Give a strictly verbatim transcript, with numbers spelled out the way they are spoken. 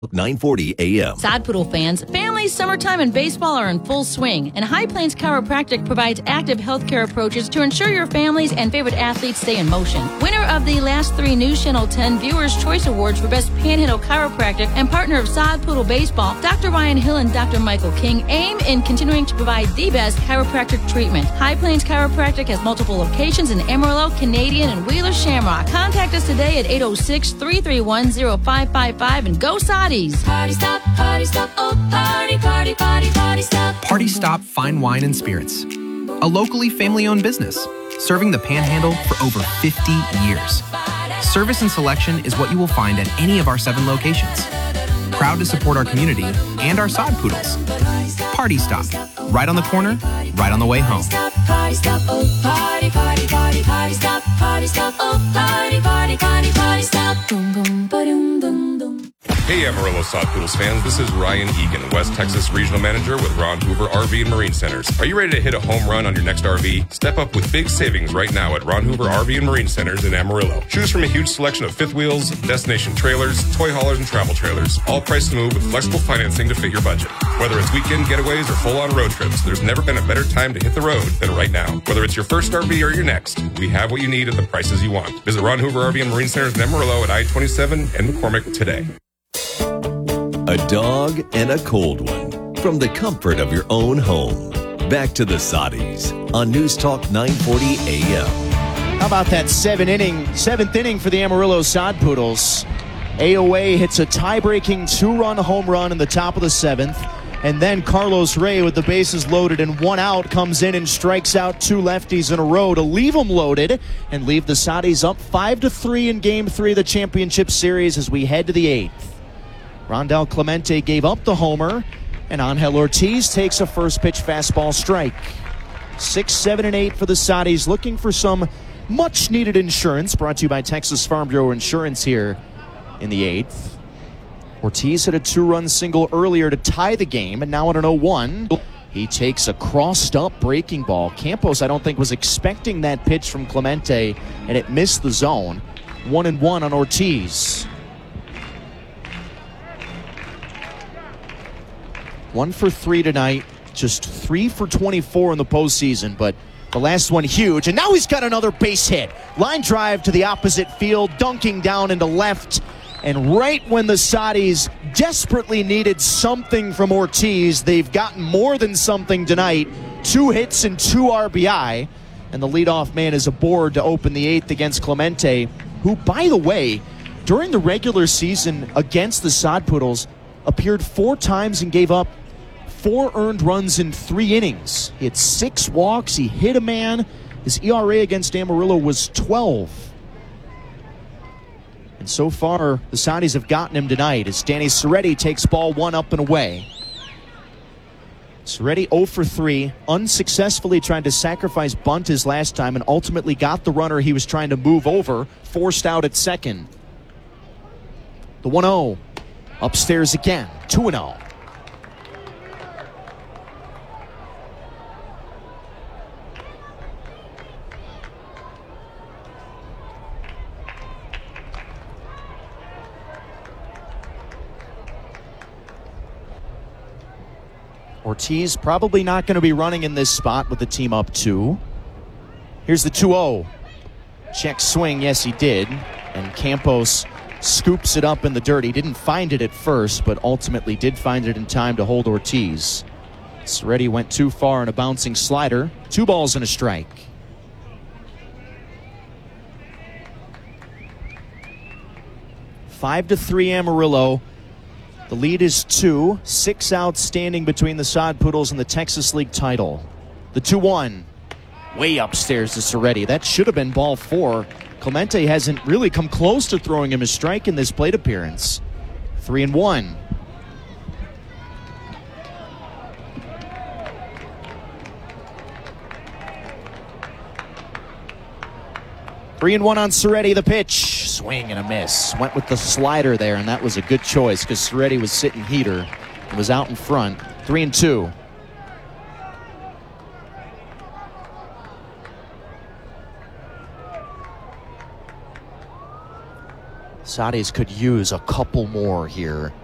nine forty A M. Sod Poodle fans, families, summertime, and baseball are in full swing, and High Plains Chiropractic provides active healthcare approaches to ensure your families and favorite athletes stay in motion. Winner of the last three News Channel ten Viewers' Choice Awards for Best Panhandle Chiropractic and partner of Sod Poodle Baseball, Doctor Ryan Hill and Doctor Michael King aim in continuing to provide the best chiropractic treatment. High Plains Chiropractic has multiple locations in Amarillo, Canadian, and Wheeler Shamrock. Contact us today at eight oh six, three three one, oh five five five and go Soddies! Party Stop, Party Stop, oh party, party, party, Party Stop. Party Stop Fine Wine and Spirits, a locally family-owned business serving the Panhandle for over fifty years. Service and selection is what you will find at any of our seven locations. Proud to support our community and our sod poodles. Party Stop, right on the corner, right on the way home. Party Stop, oh party, party, party, Party Stop, Party Stop, oh party, party, party, Party Stop. Boom, boom, ba-doom, boom, boom. Hey Amarillo Sod Poodles fans, this is Ryan Egan, West Texas Regional Manager with Ron Hoover R V and Marine Centers. Are you ready to hit a home run on your next R V? Step up with big savings right now at Ron Hoover R V and Marine Centers in Amarillo. Choose from a huge selection of fifth wheels, destination trailers, toy haulers, and travel trailers, all priced to move with flexible financing to fit your budget. Whether it's weekend getaways or full-on road trips, there's never been a better time to hit the road than right now. Whether it's your first R V or your next, we have what you need at the prices you want. Visit Ron Hoover R V and Marine Centers in Amarillo at I twenty-seven and McCormick today. A dog and a cold one from the comfort of your own home. Back to the Soddies on News Talk nine forty A M. How about that seven inning, seventh inning for the Amarillo Sod Poodles? A O A hits a tie-breaking two-run home run in the top of the seventh, and then Carlos Ray with the bases loaded and one out comes in and strikes out two lefties in a row to leave them loaded and leave the Soddies up five to three in Game Three of the championship series as we head to the eighth. Rondell Clemente gave up the homer, and Angel Ortiz takes a first pitch fastball strike. Six, seven, and eight for the Soddies, looking for some much-needed insurance, brought to you by Texas Farm Bureau Insurance here in the eighth. Ortiz hit a two-run single earlier to tie the game, and now at an oh one, he takes a crossed-up breaking ball. Campos, I don't think, was expecting that pitch from Clemente, and it missed the zone. One and one on Ortiz. One for three tonight, just three for twenty-four in the postseason, but the last one huge. And now he's got another base hit. Line drive to the opposite field, dunking down into left. And right when the Soddies desperately needed something from Ortiz, they've gotten more than something tonight. Two hits and two R B I. And the leadoff man is aboard to open the eighth against Clemente, who, by the way, during the regular season against the Sod Poodles, appeared four times and gave up four earned runs in three innings. He had six walks. He hit a man. His E R A against Amarillo was twelve. And so far, the Soddies have gotten him tonight as Danny Serretti takes ball one up and away. Serretti oh for three, unsuccessfully tried to sacrifice bunt his last time and ultimately got the runner he was trying to move over, forced out at second. The one oh, upstairs again, two and oh. Ortiz probably not going to be running in this spot with the team up two. Here's the two oh. Check swing, yes he did. And Campos scoops it up in the dirt. He didn't find it at first, but ultimately did find it in time to hold Ortiz. Serretti went too far in a bouncing slider. Two balls and a strike. Five to three Amarillo. The lead is two. Six outs standing between the Sod Poodles and the Texas League title. The two one. Way upstairs to Serretti. That should have been ball four. Clemente hasn't really come close to throwing him a strike in this plate appearance. Three and one. Three and one on Serretti, the pitch. Swing and a miss. Went with the slider there, and that was a good choice because Serretti was sitting heater and was out in front. Three and two. Soddies could use a couple more here